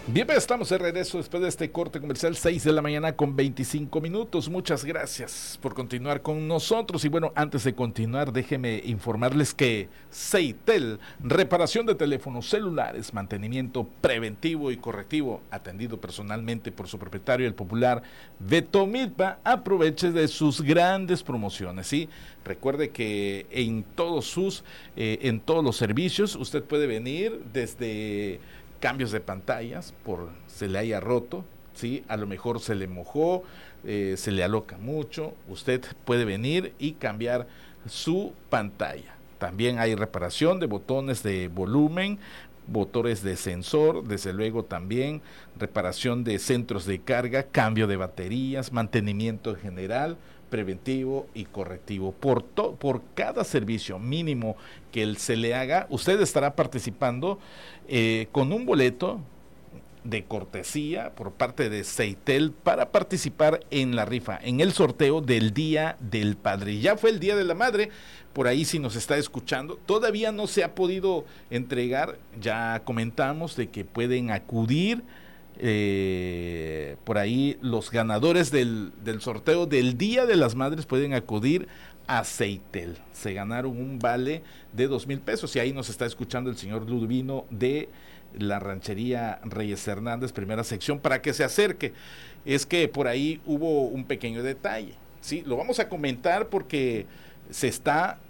Bien, pues estamos de regreso después de este corte comercial, 6 de la mañana con 25 minutos. Muchas gracias por continuar con nosotros. Y bueno, antes de continuar, déjenme informarles que Seitel, reparación de teléfonos celulares, mantenimiento preventivo y correctivo, atendido personalmente por su propietario, el popular Beto Milpa, aproveche de sus grandes promociones, ¿sí? Recuerde que en todos los servicios, usted puede venir desde cambios de pantallas por se le haya roto, ¿sí? A lo mejor se le mojó, se le aloca mucho, usted puede venir y cambiar su pantalla. También hay reparación de botones de volumen, botones de sensor, desde luego también reparación de centros de carga, cambio de baterías, mantenimiento general, preventivo y correctivo. Por cada servicio mínimo que se le haga, usted estará participando con un boleto de cortesía por parte de Seitel para participar en la rifa, en el sorteo del Día del Padre. Ya fue el Día de la Madre, por ahí si nos está escuchando, todavía no se ha podido entregar, ya comentamos de que pueden acudir por ahí los ganadores del sorteo del Día de las Madres pueden acudir a Seitel. Se ganaron un vale de 2,000 pesos y ahí nos está escuchando el señor Ludvino de la ranchería Reyes Hernández, primera sección, para que se acerque. Es que por ahí hubo un pequeño detalle, ¿sí? Lo vamos a comentar porque se está